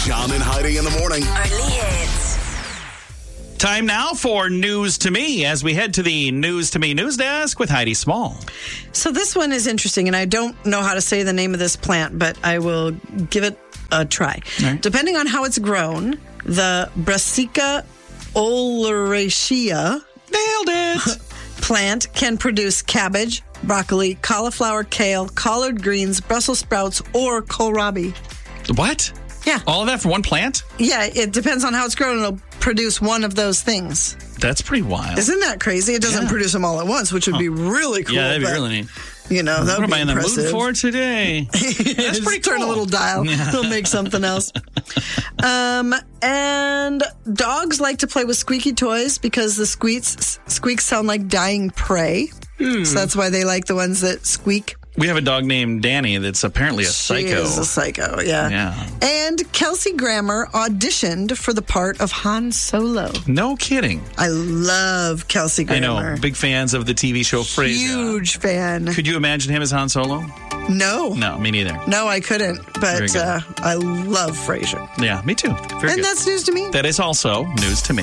John and Heidi in the morning. Only hits. Time now for News to Me as we head to the News to Me news desk with Heidi Small. So this one is interesting, and I don't know how to say the name of this plant, but I will give it a try. Right. Depending on how it's grown, the Brassica oleracea Nailed it. plant can produce cabbage, broccoli, cauliflower, kale, collard greens, Brussels sprouts, or kohlrabi. What? Yeah. All of that for one plant? Yeah, it depends on how it's grown. It'll produce one of those things. That's pretty wild. Isn't that crazy? It doesn't produce them all at once, which would be really cool. Yeah, that'd be but, really neat. You know, that What would am be I in the impressive. mood for today? That's pretty cool. Turn a little dial. It'll make something else. And dogs like to play with squeaky toys because the squeaks sound like dying prey. So that's why they like the ones that squeak. We have a dog named Danny that's apparently a psycho. She is a psycho, yeah. Yeah. And Kelsey Grammer auditioned for the part of Han Solo. No kidding. I love Kelsey I Grammer. know. Big fans of the TV show Frasier. Huge fan. Could you imagine him as Han Solo? No. No, me neither. No, I couldn't. Very But good. I love Frasier. Yeah, me too. Very And good. that's news to me. That is also News to Me.